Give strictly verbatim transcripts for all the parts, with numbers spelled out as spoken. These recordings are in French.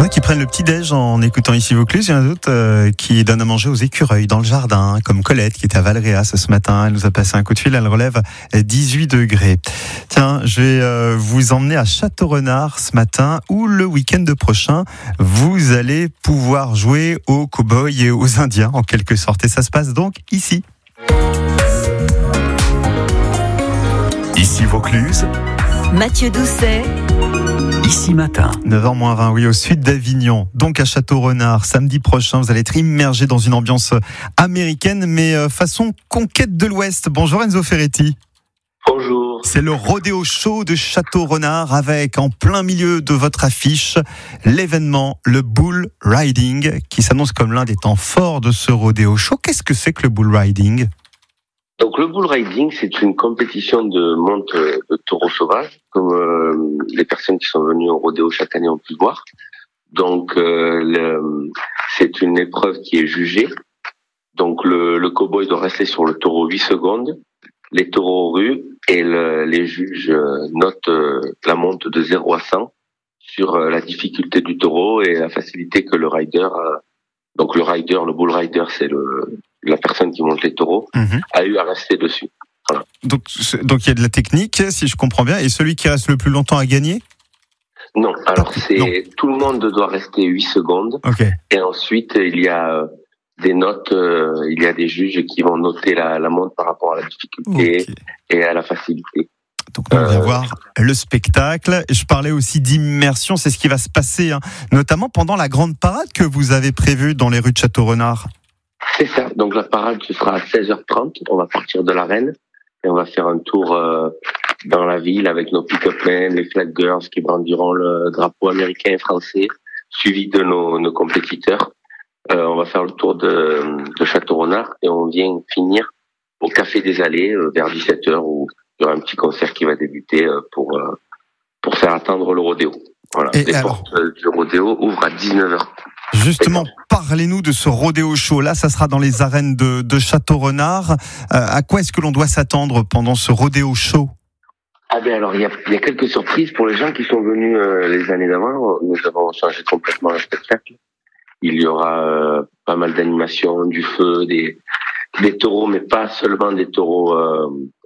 Il y en a qui prennent le petit-déj en écoutant ici Vaucluse. Il y en a d'autres euh, qui donnent à manger aux écureuils dans le jardin, comme Colette qui était à Valréas ce matin. Elle nous a passé un coup de fil, elle relève dix-huit degrés. Tiens, je vais euh, vous emmener à Château-Renard ce matin, où le week-end prochain, vous allez pouvoir jouer aux cow-boys et aux indiens, en quelque sorte. Et ça se passe donc ici. Ici Vaucluse. Mathieu Doucet. Ici Matin. neuf heures moins vingt, oui, au sud d'Avignon, donc à Château-Renard. Samedi prochain, vous allez être immergé dans une ambiance américaine, mais façon conquête de l'Ouest. Bonjour Enzo Ferretti. Bonjour. C'est le Rodeo Show de Château-Renard avec, en plein milieu de votre affiche, l'événement, le Bull Riding, qui s'annonce comme l'un des temps forts de ce Rodeo Show. Qu'est-ce que c'est que le Bull Riding ? Donc le bull riding, c'est une compétition de monte de taureaux sauvages, comme euh, les personnes qui sont venues au rodéo chaque année ont pu voir. Donc euh, le, c'est une épreuve qui est jugée. Donc le, le cow-boy doit rester sur le taureau huit secondes, les taureaux rues, et le, les juges notent euh, la monte de zéro à cent sur euh, la difficulté du taureau et la facilité que le rider, euh, donc le rider, le bull rider, c'est le la personne qui monte les taureaux, mmh. a eu à rester dessus. Voilà. Donc, donc il y a de la technique, si je comprends bien, et celui qui reste le plus longtemps à gagner ? Non, alors c'est non. Tout le monde doit rester huit secondes, okay. Et ensuite il y a des notes, euh, il y a des juges qui vont noter la, la monte par rapport à la difficulté okay. et à la facilité. Donc on vient euh... voir le spectacle. Je parlais aussi d'immersion, c'est ce qui va se passer, hein, notamment pendant la grande parade que vous avez prévue dans les rues de Château-Renard. C'est ça, donc la parade ce sera à seize heures trente, on va partir de l'arène et on va faire un tour euh, dans la ville avec nos pick-up men, les flag girls qui brandiront le drapeau américain et français, suivi de nos, nos compétiteurs. Euh, on va faire le tour de, de Château-Renard et on vient finir au Café des Allées euh, vers dix-sept heures où il y aura un petit concert qui va débuter euh, pour, euh, pour faire attendre le rodéo. Voilà, et les alors... portes euh, du rodéo ouvrent à dix-neuf heures. Justement, parlez-nous de ce Rodeo Show. Là, ça sera dans les arènes de, de Château-Renard. Euh, à quoi est-ce que l'on doit s'attendre pendant ce Rodeo Show ? Ah ben alors, il y a, y a quelques surprises pour les gens qui sont venus euh, les années d'avant. Nous avons changé complètement le spectacle. Il y aura euh, pas mal d'animations, du feu, des, des taureaux, mais pas seulement des taureaux euh,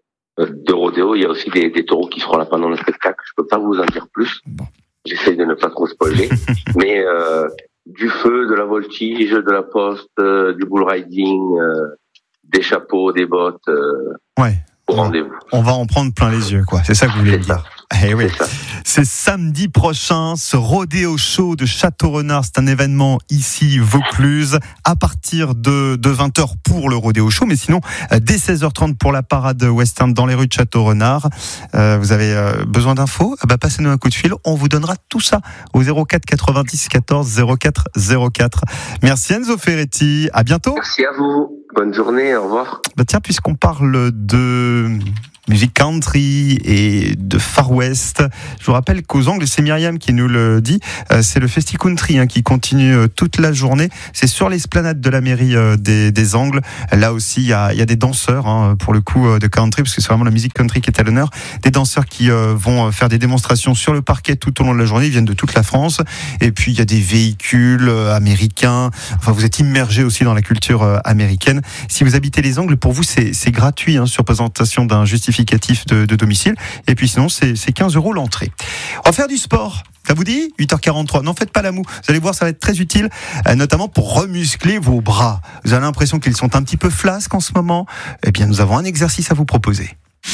de rodéo. Il y a aussi des, des taureaux qui seront là pendant le spectacle. Je peux pas vous en dire plus. Bon. J'essaye de ne pas trop spoiler. mais... Euh, du feu, de la voltige, de la poste, euh, du bull riding, euh, des chapeaux, des bottes. Euh, ouais. Au rendez-vous. On va en prendre plein les yeux, quoi. C'est ça que vous voulez dire. Eh oui. C'est, c'est samedi prochain, ce Rodeo Show de Château-Renard. C'est un événement ici, Vaucluse, à partir de, de vingt heures pour le Rodeo Show, mais sinon, dès seize heures trente pour la parade western dans les rues de Château-Renard. Euh, vous avez euh, besoin d'infos ? Ah bah, passez-nous un coup de fil. On vous donnera tout ça au zéro quatre quatre-vingt-dix quatorze zéro quatre zéro quatre. Merci Enzo Ferretti. À bientôt. Merci à vous. Bonne journée. Au revoir. Bah tiens, puisqu'on parle de musique country et de Far West, je vous rappelle qu'aux Angles, c'est Myriam qui nous le dit, euh, c'est le Festi Country hein, qui continue euh, toute la journée. C'est sur l'esplanade de la mairie euh, des, des Angles. Là aussi, il y a, y a des danseurs hein, pour le coup euh, de country, parce que c'est vraiment la musique country qui est à l'honneur. Des danseurs qui euh, vont faire des démonstrations sur le parquet tout au long de la journée. Ils viennent de toute la France. Et puis, il y a des véhicules euh, américains. Enfin, vous êtes immergés aussi dans la culture euh, américaine. Si vous habitez les Angles, pour vous, c'est, c'est gratuit hein, sur présentation d'un justificatif De, de domicile, et puis sinon c'est, c'est quinze euros l'entrée. On va faire du sport, ça vous dit ? huit heures quarante-trois, n'en faites pas la moue, vous allez voir ça va être très utile, euh, notamment pour remuscler vos bras. Vous avez l'impression qu'ils sont un petit peu flasques en ce moment ? Eh bien nous avons un exercice à vous proposer.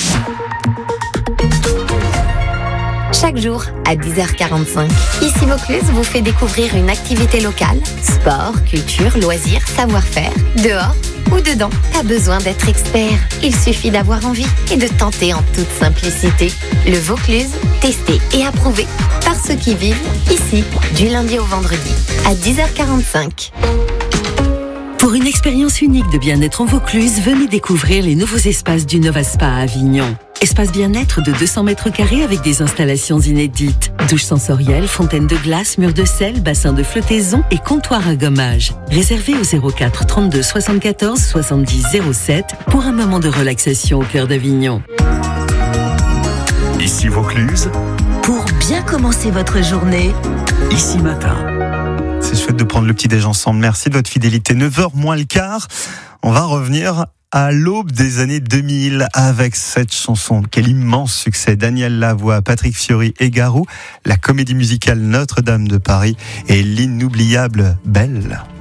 Chaque jour à dix heures quarante-cinq, ici Vaucluse vous fait découvrir une activité locale, sport, culture, loisirs, savoir-faire, dehors ou dedans. Pas besoin d'être expert, il suffit d'avoir envie et de tenter en toute simplicité. Le Vaucluse, testé et approuvé par ceux qui vivent ici, du lundi au vendredi à dix heures quarante-cinq. Pour une expérience unique de bien-être en Vaucluse, venez découvrir les nouveaux espaces du Nova Spa à Avignon. Espace bien-être de deux cents mètres carrés avec des installations inédites. Douche sensorielle, fontaine de glace, mur de sel, bassin de flottaison et comptoir à gommage. Réservé au zéro quatre trente-deux soixante-quatorze soixante-dix zéro sept pour un moment de relaxation au cœur d'Avignon. Ici Vaucluse. Pour bien commencer votre journée, Ici Matin. chouette de prendre le petit-déj ensemble. Merci de votre fidélité. neuf heures moins le quart. On va revenir à l'aube des années deux mille avec cette chanson. Quel immense succès. Daniel Lavoie, Patrick Fiori et Garou, la comédie musicale Notre-Dame de Paris et l'inoubliable Belle.